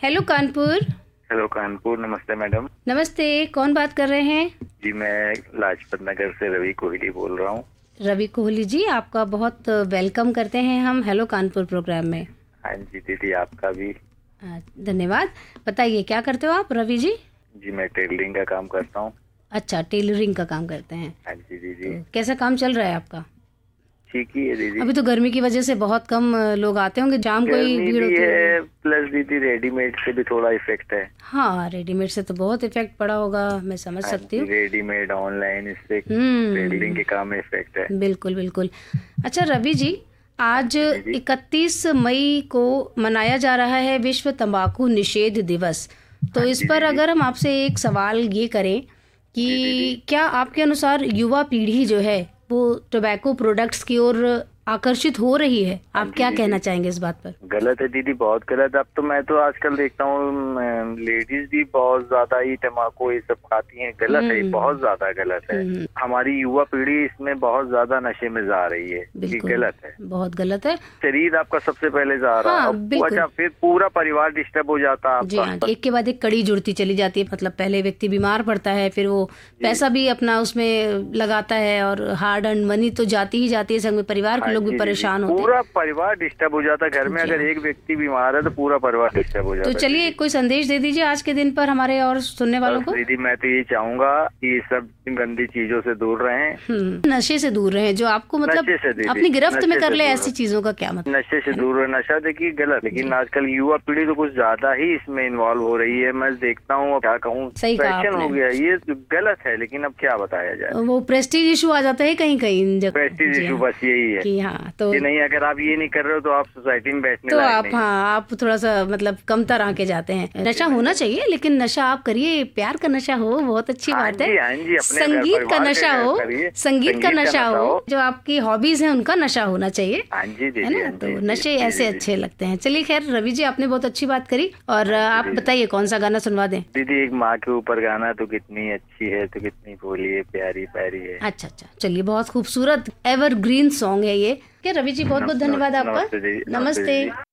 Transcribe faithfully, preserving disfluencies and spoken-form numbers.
Hello Kanpur. Hello Kanpur, नमस्ते madam. नमस्ते, कौन बात कर रहे हैं? जी मैं लाजपत नगर से रवि कोहली बोल रहा हूँ। रवि कोहली जी, आपका बहुत वेलकम करते हैं हम हेलो कानपुर प्रोग्राम में। हाँ जी दीदी, आपका भी आ, धन्यवाद। बताइए क्या करते हो आप रवि जी? जी मैं टेलरिंग का काम करता हूँ। अच्छा, टेलरिंग का काम करते हैं। हाँ जी दीदी। तो कैसा काम चल रहा है आपका? ठीक ही है दीदी। अभी तो गर्मी की वजह से बहुत कम लोग आते होंगे, शाम को ही गर्मी भीड़ भी होती है। है, प्लस दीदी रेडीमेड से भी थोड़ा इफेक्ट है। हाँ, रेडीमेड से तो बहुत इफेक्ट पड़ा होगा, मैं समझ हाँ सकती जी, हूँ। रेडीमेड ऑनलाइन इससे हम्म टेलरिंग के काम में इफेक्ट है। बिल्कुल बिल्कुल। अच्छा रवि जी, आज दीदी इकतीस मई को मनाया जा रहा है विश्व तंबाकू निषेध दिवस। तो हाँ इस जी पर दीदी। अगर हम आपसे एक सवाल ये करें जी दीदी। कि क्या आपके अनुसार युवा पीढ़ी जो है वो टोबैको प्रोडक्ट्स की ओर आकर्षित हो रही है, हाँ आप जी क्या दीदी। कहना चाहेंगे इस बात पर? गलत है दीदी, बहुत गलत। अब तो मैं तो आजकल देखता हूँ लेडीज भी बहुत ज्यादा ही तम्बाकू ये सब खाती हैं। गलत है, ये हम्म, बहुत ज्यादा गलत है। हम्म, हमारी युवा पीढ़ी इसमें बहुत ज्यादा नशे में जा रही है। ये बिल्कुल गलत है। बहुत गलत है। शरीर आपका सबसे पहले जा रहा है। हाँ, अब बिल्कुल। अच्छा, फिर पूरा परिवार डिस्टर्ब हो जाता है जी हाँ, आपका। एक के बाद एक कड़ी जुड़ती चली जाती है। मतलब पहले व्यक्ति बीमार पड़ता है, फिर वो पैसा भी अपना उसमें लगाता है और हार्ड अर्न मनी तो जाती ही जाती है, संग में परिवार के हाँ लोग भी जी परेशान दीदी, होते हैं। पूरा परिवार डिस्टर्ब हो जाता है। घर में जी अगर हाँ। एक व्यक्ति बीमार है तो पूरा परिवार डिस्टर्ब हो जाता तो है। चलिए दीदी। कोई संदेश दे दीजिए आज के दिन पर हमारे और सुनने वालों बस को। दीदी मैं तो ये चाहूंगा कि ये सब गंदी चीजों से दूर रहें। हम्म नशे से दूर रहें, जो आपको मतलब नशे से दीदी, अपनी गिरफ्त नशे में कर से ले, दूर ऐसी चीजों का क्या मतलब? नशे से दूर रहे। नशा देखिए गलत, लेकिन आजकल युवा पीढ़ी तो कुछ ज्यादा ही इसमें इन्वॉल्व हो रही है। मैं देखता हूँ, क्या कहूँ, सही कहा फैशन हो आपने। गया। ये गलत है, लेकिन अब क्या बताया जाए। वो प्रेस्टीज इशू आ जाता है कहीं कहीं इन जगह। प्रेस्टीज जी इशू हाँ, बस यही है कि हाँ तो कि नहीं, अगर आप ये नहीं कर रहे हो तो आप सोसाइटी में बैठने तो लायक आप नहीं। हाँ आप थोड़ा सा मतलब कम तरह के जाते हैं। नशा होना चाहिए, लेकिन नशा आप करिए, प्यार का नशा हो, बहुत अच्छी हाँ बात जी, है। हाँ जी, अपने घर संगीत का परिवार नशा के हो, करिए। संगीत का नशा हो, जो आपकी हॉबीज हैं उनका नशा होना चाहिए, हाँ जी है दीदी। ना? हाँ तो जी, जी, नशे जी, ऐसे जी, अच्छे लगते हैं। चलिए खैर रवि जी, आपने बहुत अच्छी बात करी। और आप दीदी। बताइए कौन सा गाना सुनवा दें? दीदी एक माँ के ऊपर गाना, तो कितनी अच्छी है, तो कितनी भोली है, प्यारी प्यारी है। अच्छा अच्छा, चलिए, बहुत खूबसूरत एवरग्रीन सॉन्ग है ये। क्या रवि जी, बहुत बहुत धन्यवाद आपका। नमस्ते दीदी। नमस्ते। दीदी।